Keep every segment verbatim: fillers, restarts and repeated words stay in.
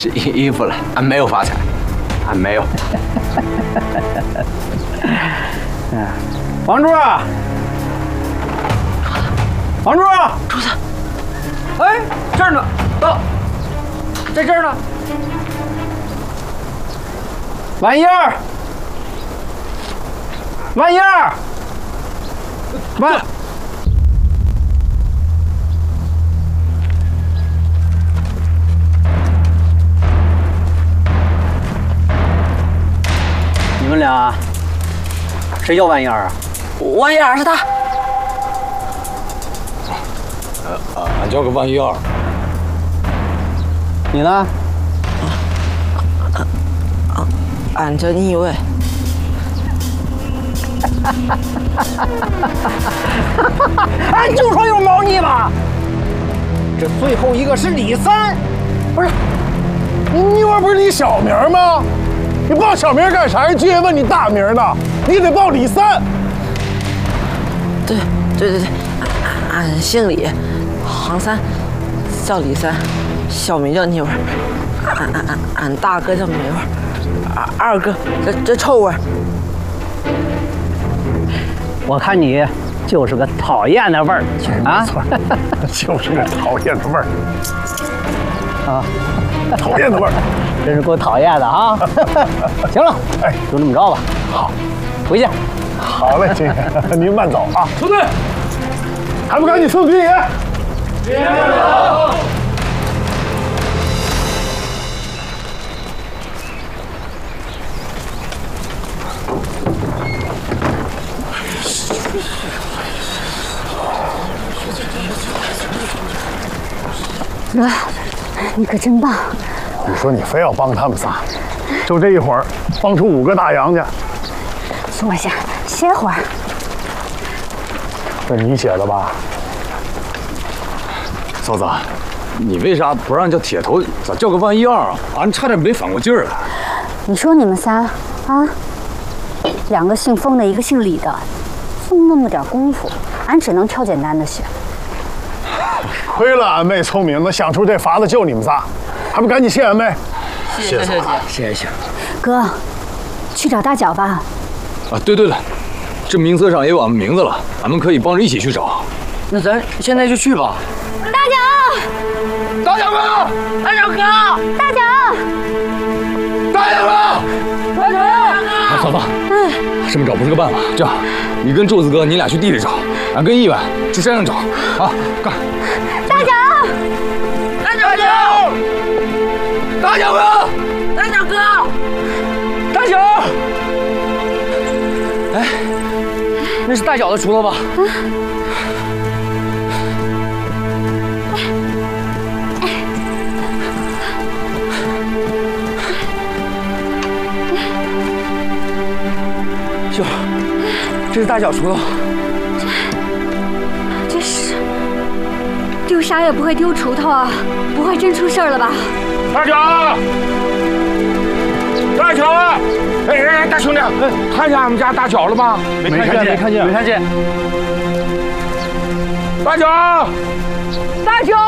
这衣衣服了，俺没有发财，俺没有。 嗯，王柱，王柱， 柱子， 哎，这儿呢，到，在这儿呢。玩意儿，玩意儿，玩。你们俩谁叫玩意儿啊？ 玩意儿是他。 呃，俺叫个万一二。 你呢？ 俺叫你以为。 俺就说有猫腻吧。这最后一个是李三， 不是？你你娃不是你小名吗？你报小名干啥？人居然问你大名呢，你得报李三。 对对对对，俺姓李，行三，叫李三，小名叫妮味儿。俺俺俺俺大哥叫美味儿。二二哥，这这臭味儿， 我看你就是个讨厌的味儿啊！ 就是个讨厌的味儿啊， 讨厌的味儿， 真是够讨厌的啊！行了，哎，就这么着吧。 好， 回去。 好嘞，亲，您慢走啊。出队，还不赶紧送军爷！军爷走。 哥，你可真棒！ 你说你非要帮他们仨，就这一会儿，帮出五个大洋去。 坐下，歇会儿。 这你写的吧？ 嫂子，你为啥不让叫铁头，咋叫个万一二啊？俺差点没反过劲儿来。 你说你们仨啊，两个姓封的，一个姓李的，就那么点功夫，俺只能挑简单的写。 亏了俺妹聪明，能想出这法子救你们仨，还不赶紧谢俺妹？ 谢谢谢谢谢谢。 哥，去找大脚吧。 啊，对对对，这名册上也有俺们名字了，俺们可以帮着一起去找。 那咱现在就去吧。 大脚， 大脚哥， 大脚哥， 大脚， 大脚哥， 大脚， 啊，嫂子，这么找不是个办法，这样，你跟柱子哥，你俩去地里找，俺跟议员去山上找，啊，干！ 大脚， 大脚哥， 大脚哥， 大脚哥， 大脚，哎，那是大脚的锄头吧？啊秀，这是大脚锄头。 这这是丢啥也不会丢锄头啊！不会真出事儿了吧？ 大脚，大脚，哎哎，大兄弟，看见俺们家大脚了吗？ 没看见，没看见，没看见。 大脚， 大脚，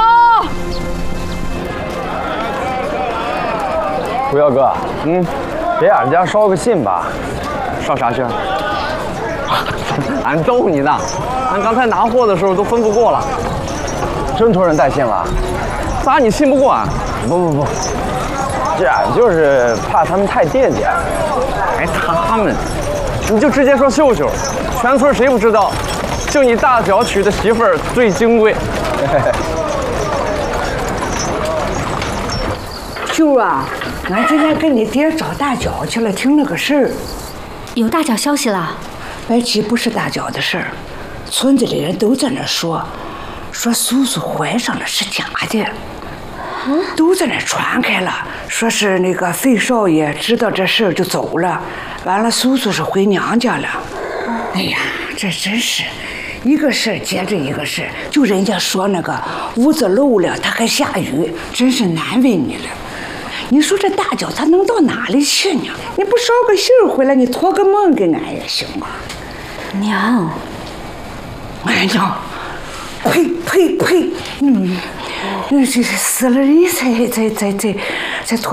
胡耀哥，嗯，给俺家捎个信吧。捎啥信？俺逗你呢，俺刚才拿货的时候都分不过了，真托人带信了。咋你信不过俺？不不不，这俺就是怕他们太惦记俺。哎，他们，你就直接说秀秀，全村谁不知道？就你大脚娶的媳妇儿最金贵。 秀啊，俺今天跟你爹找大脚去了，听了个事儿。 有大脚消息了？ 白起不是大脚的事儿，村子里人都在那说，说叔叔怀上了是假的，都在那传开了，说是那个费少爷知道这事儿就走了，完了叔叔是回娘家了。哎呀，这真是一个事儿接着一个事儿，就人家说那个屋子漏了，他还下雨，真是难为你了。你说这大脚他能到哪里去呢？你不捎个信儿回来，你托个梦给俺也行啊。 娘， 哎娘，呸呸呸！嗯， 这死了人才才才才才